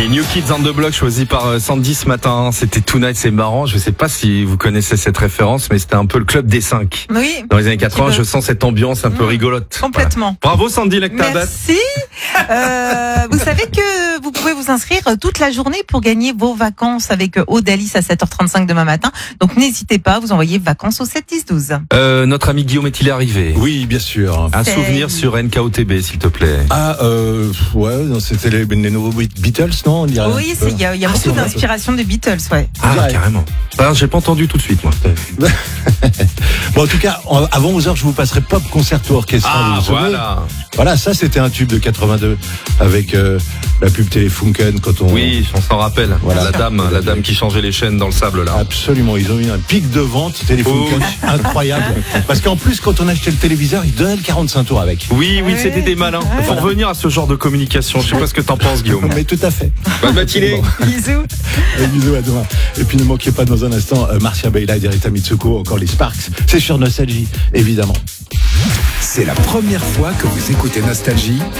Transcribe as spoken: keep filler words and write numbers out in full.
New Kids on the Block choisi par euh, Sandy ce matin. C'était Tonight, c'est marrant. Je sais pas si vous connaissez cette référence, mais c'était un peu le club des cinq. Oui. Dans les années quatre-vingts, je sens cette ambiance un peu Mmh, rigolote. complètement. Voilà. Bravo Sandy Lectabat. Merci. Euh, vous savez que vous pouvez vous inscrire toute la journée pour gagner vos vacances avec Odalis à sept heures trente-cinq demain matin. Donc n'hésitez pas, vous envoyez vacances au sept dix douze. Euh, notre ami Guillaume est-il arrivé? Oui, bien sûr. Un C'est- souvenir sur N K O T B, s'il te plaît. Ah, euh, ouais, non, c'était les, les nouveaux Beatles, non on dirait Oui, un peu. c'est- il y a, il y a Ah, c'est beaucoup vrai. d'inspiration des Beatles, ouais. Ah, dirait. carrément. Ah, j'ai pas entendu tout de suite, moi. Bon, en tout cas, en- avant onze heures, je vous passerai Pop Concerto Orchestra. vous Ah, vous souvenez voilà. Voilà, ça, c'était un tube de quatre-vingt-deux avec euh, la pub Telefunken quand on. Oui, on s'en rappelle. Voilà. La dame, la dame qui changeait les chaînes dans le sable, là. Absolument, ils ont eu un pic de vente Telefunken Oh. incroyable. Parce qu'en plus, quand on achetait le téléviseur, ils donnaient le quarante-cinq tours avec. Oui, oui, Ouais. c'était des malins. Faut revenir à ce genre de communication. Je sais pas ce que t'en penses, Guillaume. Mais tout à fait. Bonne matinée. Bisous. Et bisous à demain. Et puis ne manquez pas dans un instant euh, Marcia Beila et Rita Mitsuko, encore les Sparks. C'est sur Nostalgie, évidemment. C'est la première fois que vous écoutez Nostalgie